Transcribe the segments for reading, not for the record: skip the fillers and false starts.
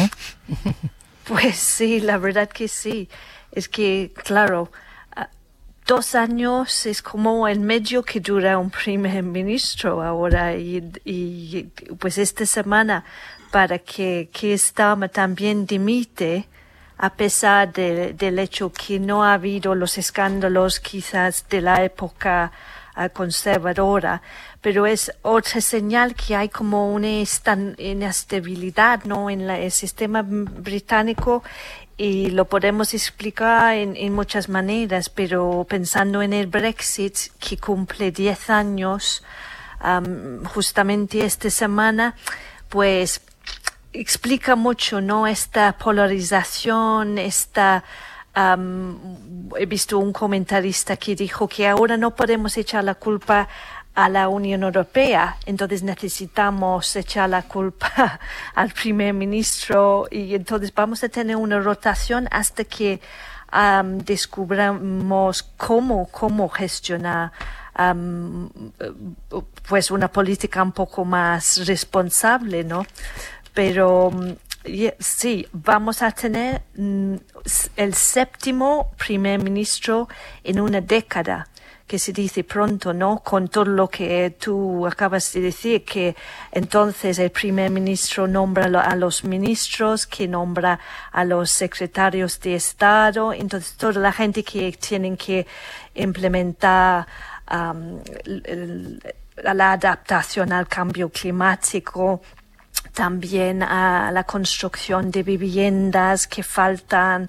¿no? Pues sí, la verdad que sí. Es que, claro, 2 años es como el medio que dura un primer ministro ahora y pues esta semana para que Starmer también dimite a pesar del hecho que no ha habido los escándalos quizás de la época conservadora, pero es otra señal que hay como una inestabilidad, ¿no?, en el sistema británico. Y lo podemos explicar en muchas maneras, pero pensando en el Brexit, que cumple 10 años justamente esta semana, pues explica mucho, ¿no?, esta polarización, he visto un comentarista que dijo que ahora no podemos echar la culpa a la Unión Europea, entonces necesitamos echar la culpa al primer ministro y entonces vamos a tener una rotación hasta que descubramos cómo gestionar pues una política un poco más responsable, ¿no? Pero sí, vamos a tener el 7º primer ministro en una década, que se dice pronto, ¿no? Con todo lo que tú acabas de decir, que entonces el primer ministro nombra a los ministros, que nombra a los secretarios de Estado, entonces toda la gente que tienen que implementar la adaptación al cambio climático, también a la construcción de viviendas que faltan,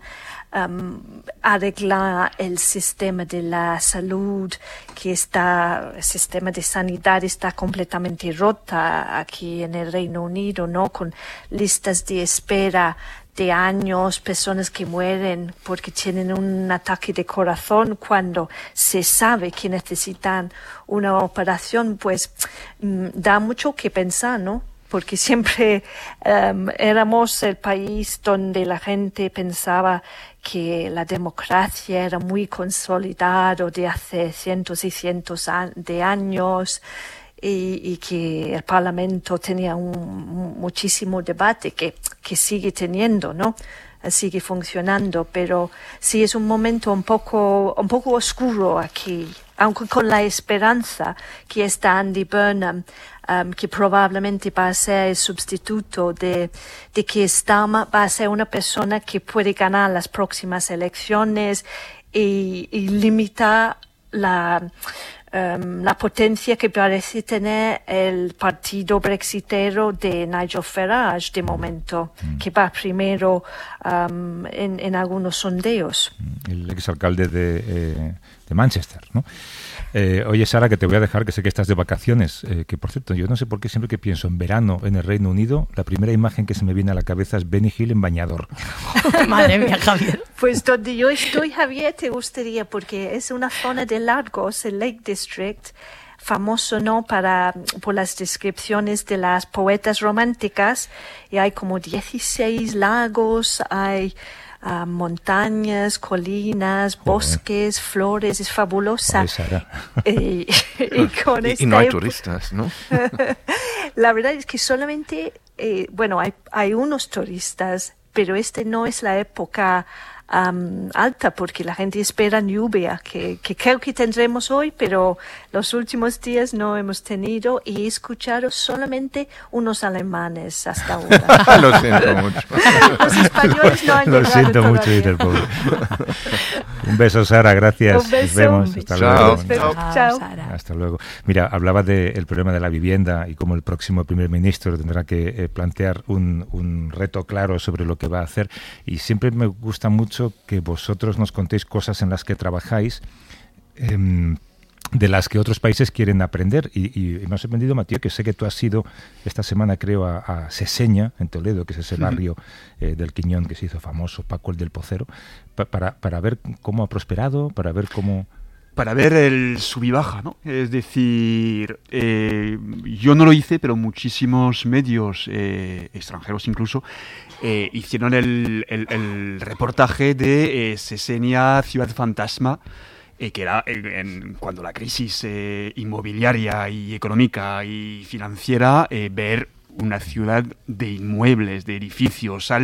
arreglar el sistema de la salud, el sistema de sanidad está completamente rota aquí en el Reino Unido, ¿no? Con listas de espera de años, personas que mueren porque tienen un ataque de corazón cuando se sabe que necesitan una operación, pues da mucho que pensar, ¿no? Porque siempre éramos el país donde la gente pensaba que la democracia era muy consolidado de hace cientos y cientos de años y que el Parlamento tenía muchísimo debate que sigue teniendo, ¿no? Sigue funcionando, pero sí es un momento un poco oscuro aquí, aunque con la esperanza que está Andy Burnham, que probablemente va a ser el sustituto de que Starmer va a ser una persona que puede ganar las próximas elecciones y limitar la potencia que parece tener el partido brexitero de Nigel Farage de momento, que va primero en algunos sondeos. El exalcalde de Manchester, ¿no? Oye, Sara, que te voy a dejar, que sé que estás de vacaciones, que por cierto, yo no sé por qué siempre que pienso en verano en el Reino Unido, la primera imagen que se me viene a la cabeza es Benny Hill en bañador. Madre mía, Javier. Pues donde yo estoy, Javier, te gustaría, porque es una zona de lagos, el Lake District, famoso, ¿no?, por las descripciones de las poetas románticas, y hay como 16 lagos, hay montañas, colinas, bosques, flores, es fabulosa. Y no hay turistas, ¿no? La verdad es que solamente, hay unos turistas, pero no es la época alta, porque la gente espera lluvia, que creo que tendremos hoy, pero los últimos días no hemos tenido, y he escuchado solamente unos alemanes hasta ahora. Lo siento mucho. Los españoles no han llegado. Lo siento mucho, Peter Paul. Un beso, Sara, gracias. Un beso. Nos vemos. Hasta Chao. luego. Chao. Hasta luego. Mira, hablaba del problema de la vivienda y cómo el próximo primer ministro tendrá que plantear un reto claro sobre lo que va a hacer, y siempre me gusta mucho que vosotros nos contéis cosas en las que trabajáis, de las que otros países quieren aprender, y me ha sorprendido, Mathieu, que sé que tú has ido esta semana, creo, a Seseña, en Toledo, que es ese barrio del Quiñón que se hizo famoso, Paco el del Pocero, para ver cómo ha prosperado, para ver cómo... Para ver el sub y baja, ¿no? Es decir, yo no lo hice, pero muchísimos medios extranjeros incluso hicieron el reportaje de Seseña, Ciudad Fantasma, que era cuando la crisis inmobiliaria y económica y financiera, ver una ciudad de inmuebles, de edificios